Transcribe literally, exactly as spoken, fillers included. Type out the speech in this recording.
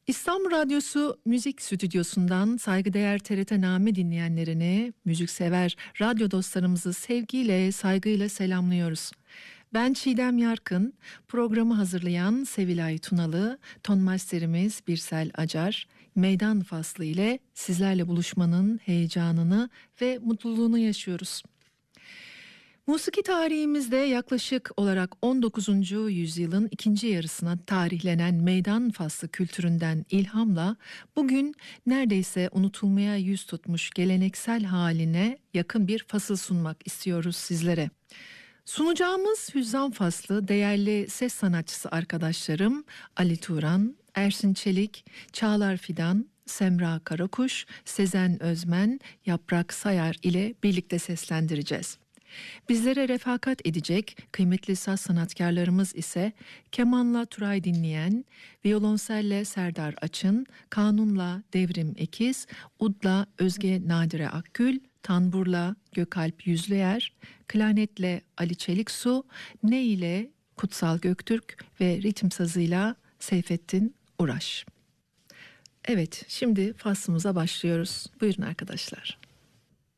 İstanbul Radyosu Müzik Stüdyosu'ndan saygıdeğer T R T Name dinleyenlerini, müziksever radyo dostlarımızı sevgiyle, saygıyla selamlıyoruz. Ben Çiğdem Yarkın, programı hazırlayan Sevilay Tunalı, tonmasterimiz Birsel Acar, meydan faslı ile sizlerle buluşmanın heyecanını ve mutluluğunu yaşıyoruz. Musiki tarihimizde yaklaşık olarak on dokuzuncu yüzyılın ikinci yarısına tarihlenen meydan faslı kültüründen ilhamla bugün neredeyse unutulmaya yüz tutmuş geleneksel haline yakın bir fasıl sunmak istiyoruz sizlere. Sunacağımız hüzzam faslı değerli ses sanatçısı arkadaşlarım Ali Turan, Ersin Çelik, Çağlar Fidan, Semra Karakuş, Sezen Özmen, Yaprak Sayar ile birlikte seslendireceğiz. Bizlere refakat edecek kıymetli saz sanatkarlarımız ise kemanla Turay Dinleyen, violonselle Serdar Açın, kanunla Devrim Ekiz, udla Özge Nadire Akgül, tanburla Gökalp Yüzlüer, klarnetle Ali Çeliksu, ney ile Kutsal Göktürk ve ritim sazıyla Seyfettin Uraş. Evet, şimdi faslımıza başlıyoruz. Buyurun arkadaşlar.